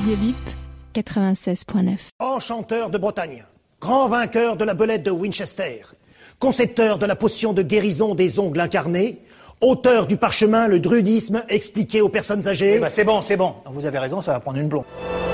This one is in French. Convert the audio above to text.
Radio VIP 96.9. Enchanteur de Bretagne, grand vainqueur de la belette de Winchester, concepteur de la potion de guérison des ongles incarnés, auteur du parchemin Le druidisme expliqué aux personnes âgées. C'est bon, vous avez raison, ça va prendre une blonde.